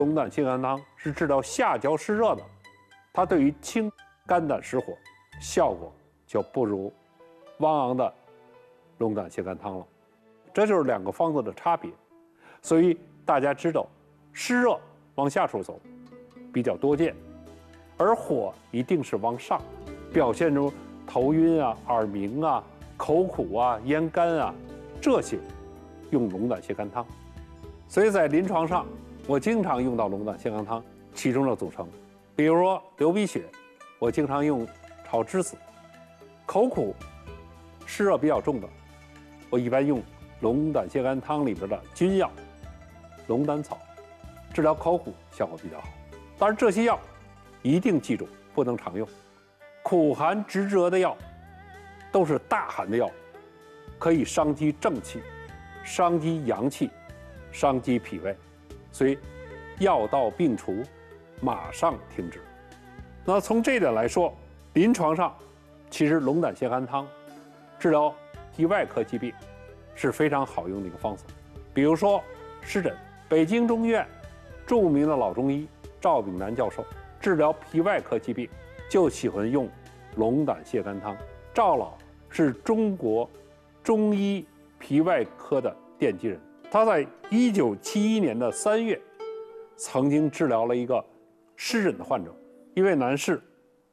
龙胆泻肝汤是治疗下焦湿热的，它对于清肝胆实火效果就不如汪洋的龙胆泻肝汤了。这就是两个方子的差别。所以大家知道，湿热往下处走比较多见，而火一定是往上，表现出头晕啊、耳鸣啊、口苦啊、咽干啊，这些用龙胆泻肝汤。所以在临床上，我经常用到龙胆泻肝汤其中的组成。比如说流鼻血，我经常用炒栀子；口苦、湿热比较重的，我一般用龙胆泻肝汤里边的君药龙胆草，治疗口苦效果比较好。当然，这些药一定记住不能常用。苦寒直折的药都是大寒的药，可以伤及正气，伤及阳气，伤及脾胃，所以药到病除，马上停止。那从这一点来说，临床上其实龙胆泻肝汤治疗脾外科疾病是非常好用的一个方子。比如说湿疹，北京中医院著名的老中医赵炳南教授治疗脾外科疾病就喜欢用龙胆泻肝汤。赵老是中国中医脾外科的奠基人，他在1971年的3月曾经治疗了一个湿疹的患者。一位男士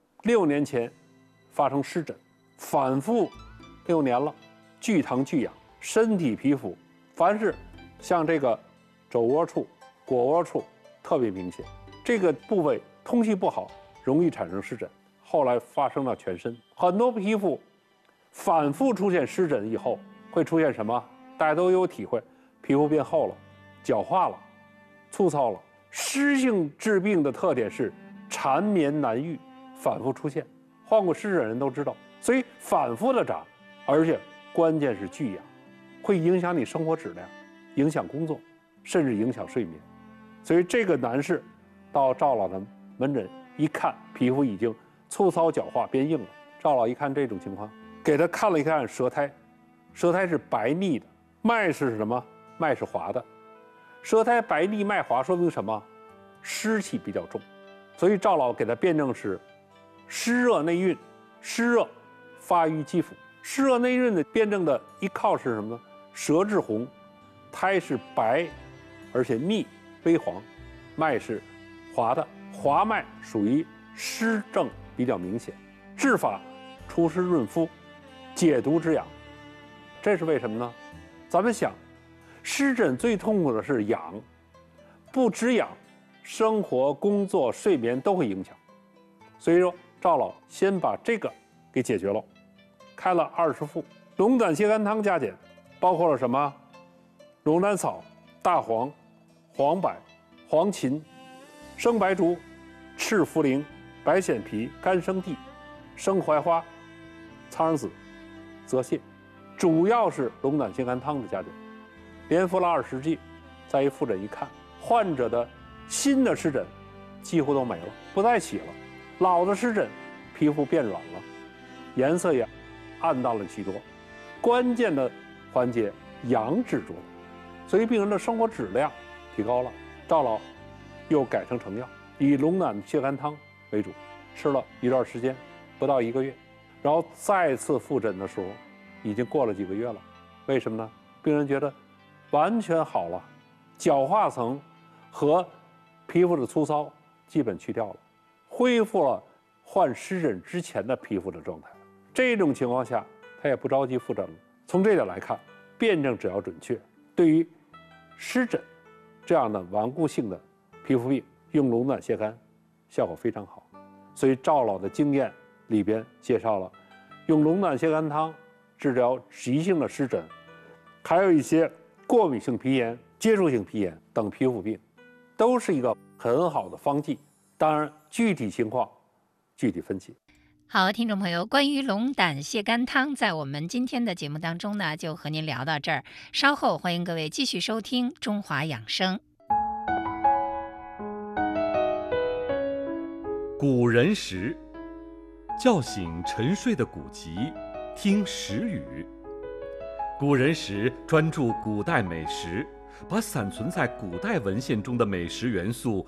6年前发生湿疹，反复6年了，剧疼剧痒，身体皮肤凡是像这个肘窝处、腘窝处特别明显，这个部位通气不好，容易产生湿疹。后来发生了全身，很多皮肤反复出现湿疹以后会出现什么？大家都有体会，皮肤变厚了、角化了、粗糙了。湿性治病的特点是缠绵难愈，反复出现，患过湿疹人都知道。所以反复的长，而且关键是剧痒，会影响你生活质量，影响工作，甚至影响睡眠。所以这个男士到赵老的门诊一看，皮肤已经粗糙角化变硬了。赵老一看这种情况，给他看了一看舌苔，舌苔是白腻的，脉是什么？脉是滑的。舌苔白腻脉滑说明什么？湿气比较重。所以赵老给他辩证是湿热内蕴，湿热发于肌肤。湿热内蕴的辩证的一靠是什么呢？舌质红，苔是白而且腻微黄，脉是滑的，滑脉属于湿症比较明显。治法除湿润肤，解毒止痒。这是为什么呢？咱们想，湿疹最痛苦的是痒，不止痒，生活、工作、睡眠都会影响。所以说，赵老先把这个给解决了，开了20副龙胆泻肝汤加减，包括了什么？龙胆草、大黄、黄柏、黄芩、生白术、赤茯苓、白藓皮、干生地、生槐花、苍耳子、泽泻，主要是龙胆泻肝汤的加减。连服了20剂，再一复诊一看，患者的新的湿疹几乎都没了，不再起了；老的湿疹皮肤变软了，颜色也暗淡了许多。关键的环节阳止住了，所以病人的生活质量提高了。赵老又改成成药，以龙胆泻肝汤为主，吃了一段时间，不到1个月，然后再次复诊的时候，已经过了几个月了。为什么呢？病人觉得完全好了，角化层和皮肤的粗糙基本去掉了，恢复了患湿疹之前的皮肤的状态。这种情况下，他也不着急复诊了。从这点来看，辩证只要准确，对于湿疹这样的顽固性的皮肤病，用龙胆泻肝效果非常好。所以赵老的经验里边介绍了用龙胆泻肝汤治疗急性的湿疹，还有一些过敏性皮炎、接触性皮炎等皮肤病，都是一个很好的方剂。当然，具体情况具体分析。 好，听众朋友，关于龙胆泻肝汤，在我们今天的节目当中呢，就和您聊到这儿。稍后欢迎各位继续收听《中华养生》。 古人时，叫醒沉睡的古籍，听时语。古人时专注古代美食， 把散存在古代文献中的美食元素